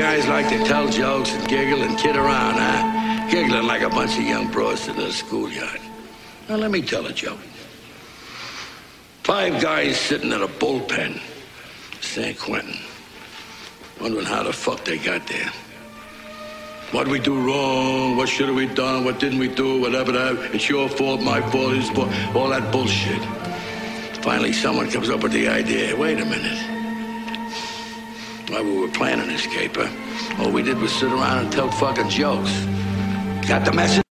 guys like to tell jokes and giggle and kid around, huh? Giggling like a bunch of young bros in a schoolyard. Now, let me tell a joke. 5 guys sitting at a bullpen, San Quentin, wondering how the fuck they got there. What did we do wrong? What should have we done? What didn't we do? Whatever that. It's your fault, my fault, his fault. All that bullshit. Finally, someone comes up with the idea. Wait a minute. While we were planning this caper, all we did was sit around and tell fucking jokes. Got the message?